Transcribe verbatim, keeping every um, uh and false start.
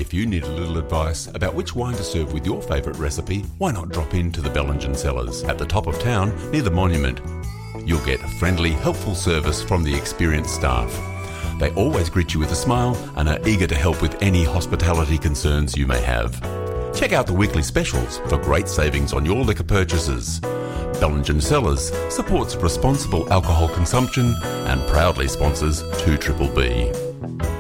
If you need a little advice about which wine to serve with your favourite recipe, why not drop into the Bellingen Cellars at the top of town near the Monument. You'll get a friendly, helpful service from the experienced staff. They always greet you with a smile and are eager to help with any hospitality concerns you may have. Check out the weekly specials for great savings on your liquor purchases. Bellingen Cellars supports responsible alcohol consumption and proudly sponsors two B B B.